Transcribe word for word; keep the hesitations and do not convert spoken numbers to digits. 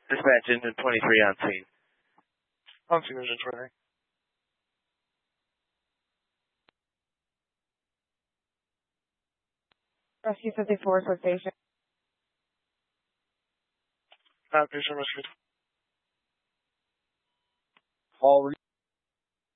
Dispatch engine twenty-three on scene. On scene, engine twenty-three. Rescue fifty-four, for patient. Uh, patient rescued. All